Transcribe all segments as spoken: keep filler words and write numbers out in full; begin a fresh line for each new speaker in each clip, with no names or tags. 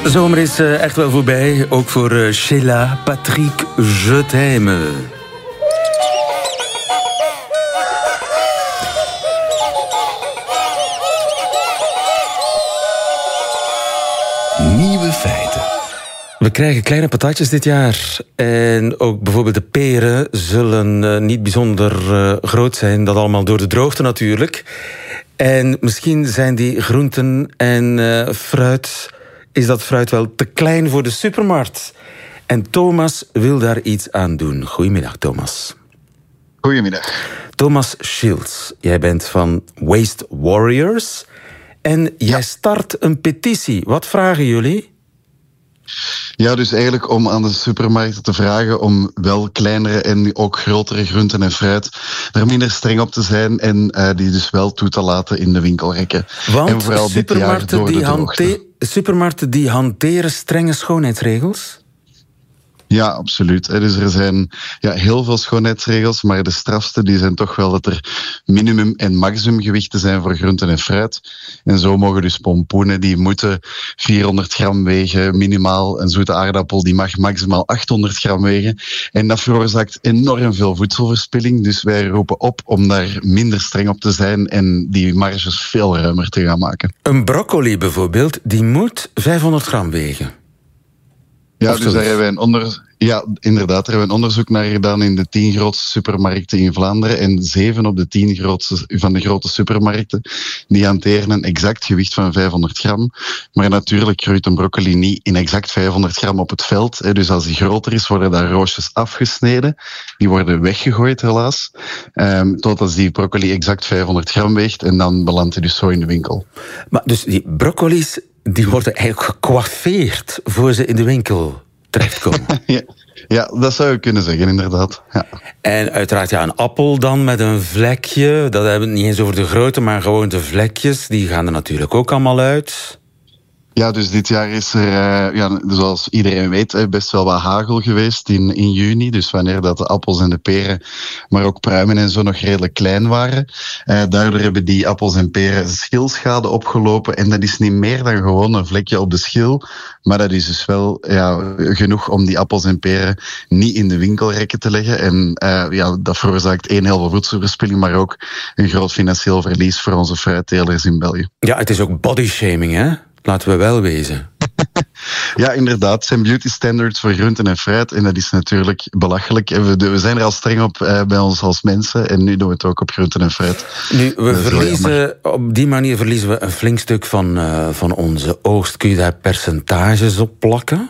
Zomer is uh, echt wel voorbij, ook voor uh, Sheila, Patrick, je t'aime.
Nieuwe feiten.
We krijgen kleine patatjes dit jaar. En ook bijvoorbeeld de peren zullen uh, niet bijzonder uh, groot zijn. Dat allemaal door de droogte natuurlijk. En misschien zijn die groenten en uh, fruit... is dat fruit wel te klein voor de supermarkt. En Thomas wil daar iets aan doen. Goedemiddag, Thomas.
Goedemiddag.
Thomas Shields, jij bent van Waste Warriors. En jij ja. start een petitie. Wat vragen jullie?
Ja, dus eigenlijk om aan de supermarkten te vragen om wel kleinere en ook grotere groenten en fruit er minder streng op te zijn en uh, die dus wel toe te laten in de winkelrekken.
Want
en vooral
supermarkten,
dit jaar door
die
de
hante- supermarkten die hanteren strenge schoonheidsregels?
Ja, absoluut. Dus er zijn ja, heel veel schoonheidsregels, maar de strafste die zijn toch wel dat er minimum- en maximumgewichten zijn voor groenten en fruit. En zo mogen dus pompoenen, die moeten vierhonderd gram wegen, minimaal. Een zoete aardappel, die mag maximaal achthonderd gram wegen. En dat veroorzaakt enorm veel voedselverspilling. Dus wij roepen op om daar minder streng op te zijn en die marges veel ruimer te gaan maken.
Een broccoli bijvoorbeeld, die moet vijfhonderd gram wegen.
Ja, dus daar hebben wij een onder... ja, inderdaad, daar hebben we een onderzoek naar gedaan in de tien grootste supermarkten in Vlaanderen. En zeven op de tien grootste, van de grote supermarkten, die hanteren een exact gewicht van vijfhonderd gram. Maar natuurlijk groeit een broccoli niet in exact vijfhonderd gram op het veld. Dus als die groter is, worden daar roosjes afgesneden. Die worden weggegooid, helaas. Um, totdat die broccoli exact vijfhonderd gram weegt. En dan belandt hij dus zo in de winkel.
Maar dus die broccoli's, die worden eigenlijk gecoiffeerd voor ze in de winkel terechtkomen.
ja, ja, dat zou je kunnen zeggen, inderdaad. Ja.
En uiteraard ja, een appel dan met een vlekje. Dat hebben we het niet eens over de grootte, maar gewoon de vlekjes. Die gaan er natuurlijk ook allemaal uit.
Ja, dus dit jaar is er, uh, ja, zoals iedereen weet, best wel wat hagel geweest in, in juni. Dus wanneer dat de appels en de peren, maar ook pruimen en zo nog redelijk klein waren. Uh, daardoor hebben die appels en peren schilschade opgelopen. En dat is niet meer dan gewoon een vlekje op de schil. Maar dat is dus wel ja, genoeg om die appels en peren niet in de winkelrekken te leggen. En uh, ja, dat veroorzaakt één heel veel voedselverspilling, maar ook een groot financieel verlies voor onze fruittelers in België.
Ja, het is ook bodyshaming, hè? Laten we wel wezen.
Ja, inderdaad. Het zijn beauty standards voor groenten en fruit. En dat is natuurlijk belachelijk. We, we zijn er al streng op uh, bij ons als mensen. En nu doen we het ook op groenten en fruit.
Nu, we verliezen, op die manier verliezen we een flink stuk van, uh, van onze oogst. Kun je daar percentages op plakken?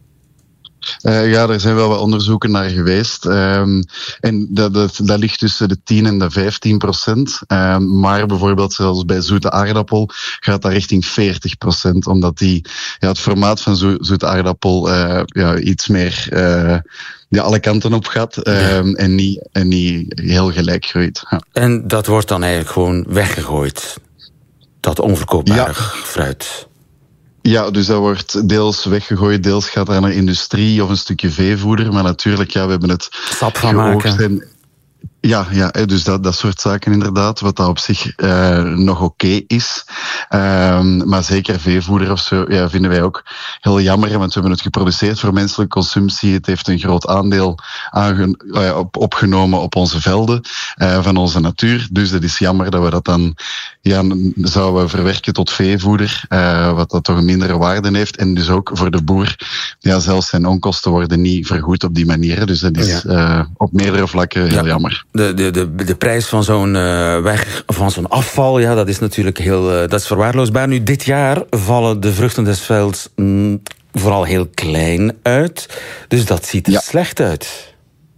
Uh, ja, er zijn wel wat onderzoeken naar geweest. Um, en dat, dat, dat ligt tussen de tien en de vijftien procent. Um, maar bijvoorbeeld zelfs bij zoete aardappel gaat dat richting veertig procent. Omdat die, ja, het formaat van zo, zoete aardappel uh, ja, iets meer uh, ja, alle kanten op gaat. Um, ja. en, niet, en niet heel gelijk groeit. Ja.
En dat wordt dan eigenlijk gewoon weggegooid? Dat onverkoopbare ja. fruit?
Ja, dus dat wordt deels weggegooid, deels gaat naar een industrie of een stukje veevoeder. Maar natuurlijk, ja, we hebben het
sap van maken.
En, ja, ja, dus dat, dat soort zaken inderdaad, wat dat op zich uh, nog oké okay is. Um, maar zeker veevoeder of zo ja, vinden wij ook heel jammer, want we hebben het geproduceerd voor menselijke consumptie. Het heeft een groot aandeel aange- uh, op, opgenomen op onze velden uh, van onze natuur. Dus het is jammer dat we dat dan ja, zouden verwerken tot veevoeder, uh, wat dat toch een mindere waarde heeft. En dus ook voor de boer, ja, zelfs zijn onkosten worden niet vergoed op die manier. Dus dat is uh, op meerdere vlakken heel ja. jammer.
De, de, de, de prijs van zo'n uh, weg, van zo'n afval, ja, dat is natuurlijk heel, uh, dat is verwaarloosbaar. Nu, dit jaar vallen de vruchten des velds mm, vooral heel klein uit. Dus dat ziet er ja. slecht uit.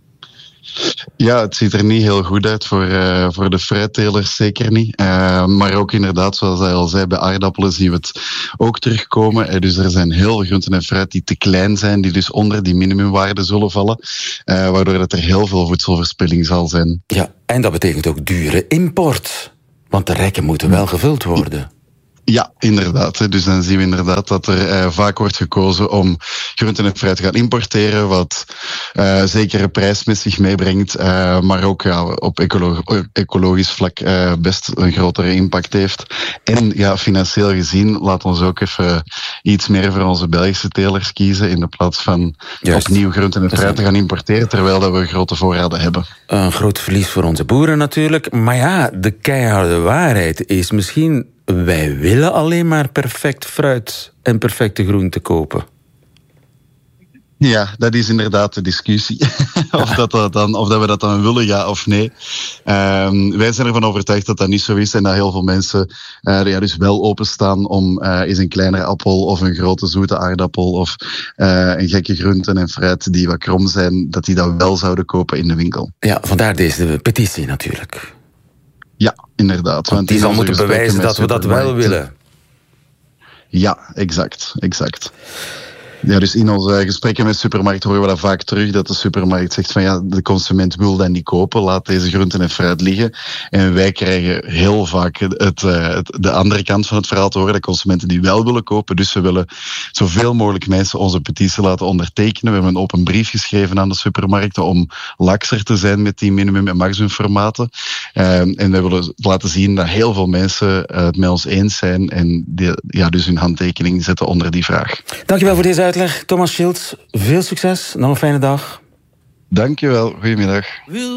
Ja, het ziet er niet heel goed uit voor, uh, voor de fruittelers, zeker niet. Uh, maar ook inderdaad, zoals hij al zei, bij aardappelen zien we het ook terugkomen. Uh, dus er zijn heel veel groenten en fruit die te klein zijn, die dus onder die minimumwaarde zullen vallen. Uh, waardoor dat er heel veel voedselverspilling zal zijn.
Ja, en dat betekent ook dure import. Want de rekken moeten wel gevuld worden.
Ja, inderdaad. Dus dan zien we inderdaad dat er uh, vaak wordt gekozen om groenten en fruit te gaan importeren, wat uh, zeker een prijs met zich meebrengt, uh, maar ook ja, op ecolo- ecologisch vlak uh, best een grotere impact heeft. En ja, financieel gezien, laat ons ook even iets meer voor onze Belgische telers kiezen in de plaats van Juist. opnieuw groenten en fruit te gaan importeren, terwijl dat we grote voorraden hebben.
Een groot verlies voor onze boeren natuurlijk. Maar ja, de keiharde waarheid is misschien, wij willen alleen maar perfect fruit en perfecte groenten kopen.
Ja, dat is inderdaad de discussie. of, dat dat dan, of dat we dat dan willen, ja of nee. Um, wij zijn ervan overtuigd dat dat niet zo is en dat heel veel mensen uh, ja, dus wel openstaan om uh, eens een kleinere appel of een grote zoete aardappel of uh, een gekke groenten en fruit die wat krom zijn, dat die dat wel zouden kopen in de winkel.
Ja, vandaar deze petitie natuurlijk.
Ja, inderdaad.
Want die zal moeten bewijzen dat we dat wel willen.
Ja, exact, exact. Ja, dus in onze gesprekken met supermarkt horen we dat vaak terug, dat de supermarkt zegt van ja, de consument wil dat niet kopen, laat deze groenten en fruit liggen. En wij krijgen heel vaak het, het, de andere kant van het verhaal te horen, de consumenten die wel willen kopen. Dus we willen zoveel mogelijk mensen onze petitie laten ondertekenen. We hebben een open brief geschreven aan de supermarkten om lakser te zijn met die minimum- en maximumformaten. Um, en we willen laten zien dat heel veel mensen het met ons eens zijn en die, ja, dus hun handtekening zetten onder die vraag.
Dankjewel voor deze uitleg, Thomas Schilts. Veel succes, nog een fijne dag.
Dankjewel, goedemiddag.